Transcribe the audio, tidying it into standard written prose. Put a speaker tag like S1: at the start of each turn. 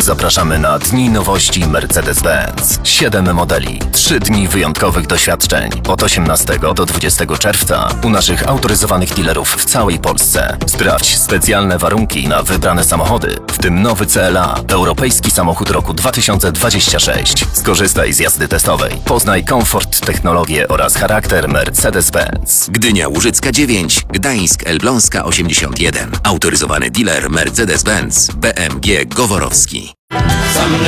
S1: zapraszamy na Dni Nowości Mercedes-Benz. 7 modeli, 3 dni wyjątkowych doświadczeń. Od 18 do 20 czerwca u naszych autoryzowanych dealerów w całej Polsce. Sprawdź specjalne warunki na wybrane samochody, w tym nowy CLA, europejski samochód roku 2026. Skorzystaj z jazdy testowej. Poznaj komfort, technologię oraz charakter Mercedes-Benz.
S2: Gdynia Łużycka 9, Gdańsk Elbląska 81. Autoryzowany dealer Mercedes-Benz BMG Goworowski.
S3: Za mną